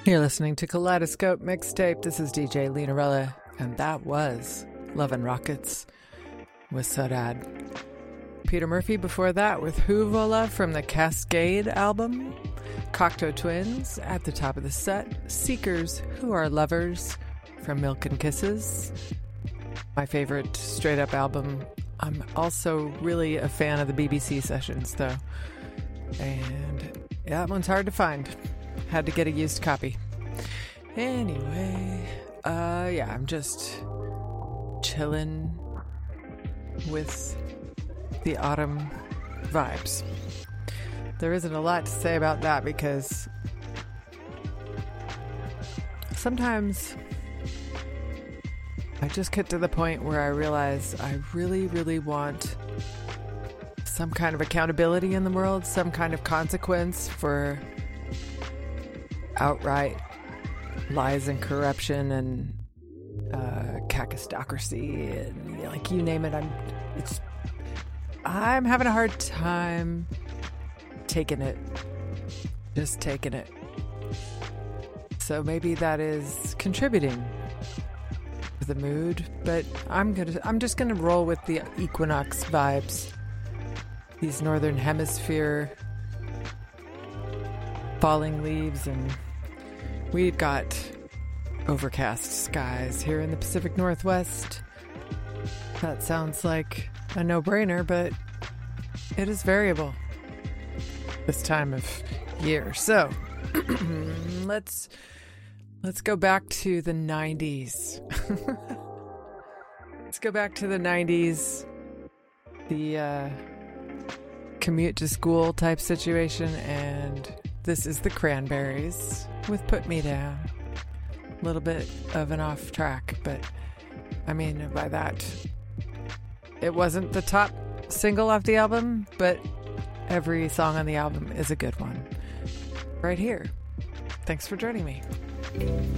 You're listening to Kaleidoscope Mixtape. This is DJ Linarella, and that was Love and Rockets with Sodad. Peter Murphy before that with Huvola from the Cascade album. Cocteau Twins at the top of the set. Seekers, Who Are Lovers from Milk and Kisses. My favorite straight up album. I'm also really a fan of the BBC sessions though. And yeah, that one's hard to find. Had to get a used copy. Anyway, yeah, I'm just chilling with the autumn vibes. There isn't a lot to say about that because sometimes I just get to the point where I realize I really, really want some kind of accountability in the world, some kind of consequence for outright lies and corruption and kakistocracy and like you name it. I'm having a hard time taking it. Just taking it. So maybe that is contributing to the mood, but I'm just gonna roll with the equinox vibes. These northern hemisphere falling leaves, and we've got overcast skies here in the Pacific Northwest. That sounds like a no-brainer, but it is variable this time of year. So let's go back to the 90s. Let's go back to the 90s. The commute to school type situation, and this is the Cranberries with Put Me Down. A little bit of an off track, but I mean, by that, it wasn't the top single off the album, but every song on the album is a good one. Right here. Thanks for joining me.